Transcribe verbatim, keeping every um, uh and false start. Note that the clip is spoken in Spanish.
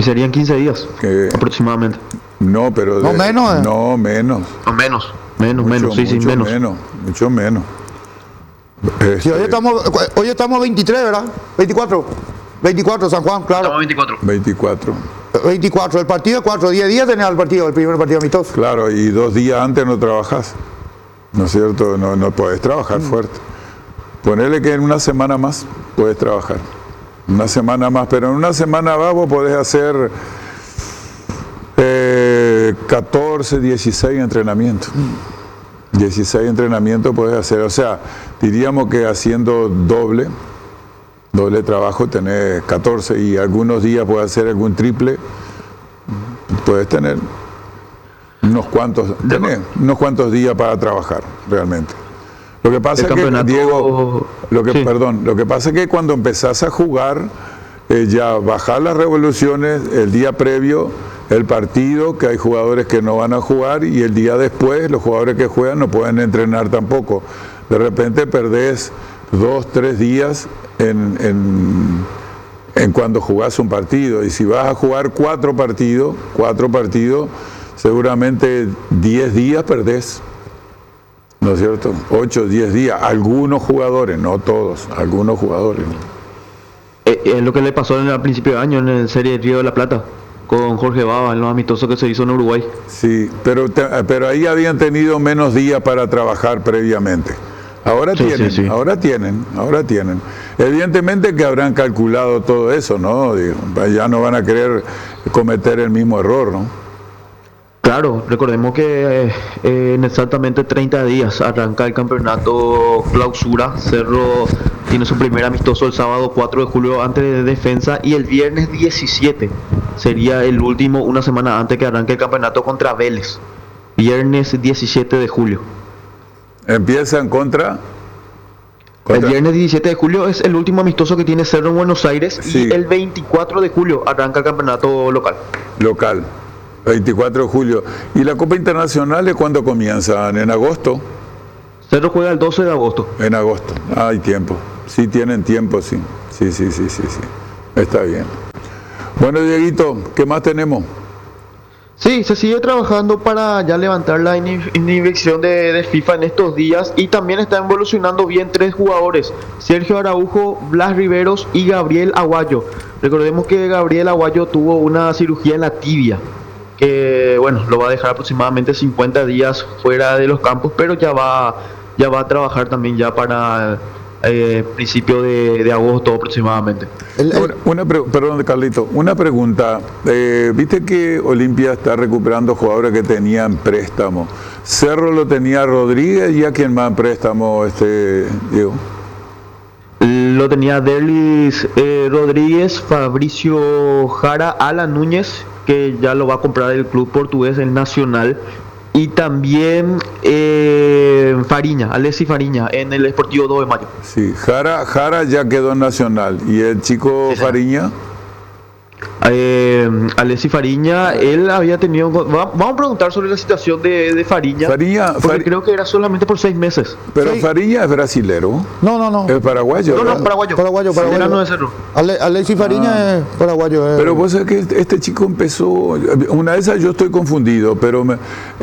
serían quince días que, aproximadamente. No, pero... No, de, menos. Eh. No, menos. O menos, menos, Mucho, menos, sí, sí, mucho menos. menos. Mucho menos. Sí, Este, hoy, estamos, hoy estamos veintitrés, ¿verdad? veinticuatro. veinticuatro, San Juan, claro. Estamos veinticuatro. veinticuatro. veinticuatro. El partido es cuatro. diez días tenía el partido, el primer partido amistoso. Claro, y dos días antes no trabajas. ¿No es cierto? No, no puedes trabajar mm. fuerte. Ponerle que en una semana más puedes trabajar. Una semana más, pero en una semana más vos podés hacer eh, catorce, dieciséis entrenamientos. dieciséis entrenamientos puedes hacer, o sea, diríamos que haciendo doble, doble trabajo tenés catorce y algunos días puedes hacer algún triple, puedes tener unos cuantos, tenés unos cuantos días para trabajar realmente. Lo que pasa es que, Diego, lo que, sí. perdón, lo que pasa es que cuando empezás a jugar, eh, ya bajar las revoluciones el día previo, el partido, que hay jugadores que no van a jugar, y el día después los jugadores que juegan no pueden entrenar tampoco. De repente perdés dos, tres días en, en, en cuando jugás un partido, y si vas a jugar cuatro partidos, cuatro partidos, seguramente diez días perdés. ¿No es cierto? ocho, diez días. Algunos jugadores, no todos, algunos jugadores. Es eh, eh, lo que le pasó en el principio de año en la Serie Río de la Plata, con Jorge Baba, en los amistosos que se hizo en Uruguay. Sí, pero, te, pero ahí habían tenido menos días para trabajar previamente. Ahora sí, tienen, sí, sí. ahora tienen, ahora tienen. Evidentemente que habrán calculado todo eso, ¿no? Digo, ya no van a querer cometer el mismo error, ¿no? Claro, recordemos que eh, en exactamente treinta días arranca el campeonato clausura. Cerro tiene su primer amistoso el sábado cuatro de julio ante de Defensa, y el viernes diecisiete sería el último, una semana antes que arranque el campeonato, contra Vélez. Viernes diecisiete de julio. ¿Empiezan contra? ¿Contra? El viernes diecisiete de julio es el último amistoso que tiene Cerro en Buenos Aires, sí. Y el veinticuatro de julio arranca el campeonato local. Local. veinticuatro de julio. ¿Y la Copa Internacional es cuándo comienzan? ¿En agosto? Cerro juega el doce de agosto. En agosto. Ah, hay tiempo. Sí tienen tiempo, sí. Sí, sí, sí, sí, sí. Está bien. Bueno, Dieguito, ¿qué más tenemos? Sí, se sigue trabajando para ya levantar la inhibición de, de FIFA en estos días, y también están evolucionando bien tres jugadores: Sergio Araujo, Blas Riveros y Gabriel Aguayo. Recordemos que Gabriel Aguayo tuvo una cirugía en la tibia, que bueno, lo va a dejar aproximadamente cincuenta días fuera de los campos, pero ya va ya va a trabajar también ya para eh, principio de, de agosto aproximadamente. El, el... Una, una perdón, Carlito, una pregunta. Eh, Viste que Olimpia está recuperando jugadores que tenían préstamo. Cerro lo tenía Rodríguez, y a quién más en préstamo, este Diego. Lo tenía Derlis eh, Rodríguez, Fabricio Jara, Alan Núñez, que ya lo va a comprar el club portugués, el Nacional, y también eh, Fariña, Alessi Fariña, en el Sportivo dos de mayo. Sí, Jara, Jara ya quedó en Nacional, y el chico sí, Fariña. Eh, Alessi Fariña, él había tenido... Vamos a preguntar sobre la situación de, de Fariña, Fariña porque Fari... creo que era solamente por seis meses. Pero sí. Fariña es brasilero. No, no, no. Es paraguayo. No, no, paraguayo. Paraguayo, paraguayo. No de Cerro. Ale, Alessi Fariña ah. es paraguayo. Eh. Pero vos sabés que este chico empezó... Una de esas yo estoy confundido, pero... Me,